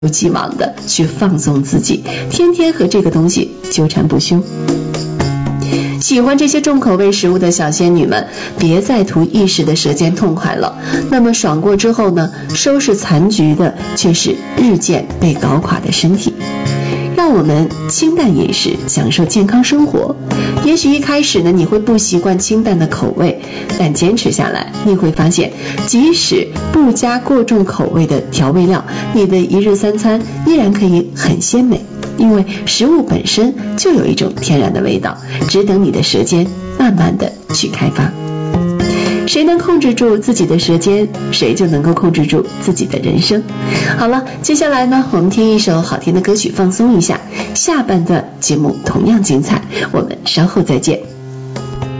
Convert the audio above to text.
既往的去放纵自己，天天和这个东西纠缠不休。喜欢这些重口味食物的小仙女们，别再图一时的舌尖痛快了，那么爽过之后呢，收拾残局的却是日渐被搞垮的身体。让我们清淡饮食，享受健康生活。也许一开始呢，你会不习惯清淡的口味，但坚持下来，你会发现，即使不加过重口味的调味料，你的一日三餐依然可以很鲜美。因为食物本身就有一种天然的味道，只等你的舌尖慢慢的去开发。谁能控制住自己的舌尖，谁就能够控制住自己的人生。好了，接下来呢，我们听一首好听的歌曲放松一下，下半段节目同样精彩，我们稍后再见。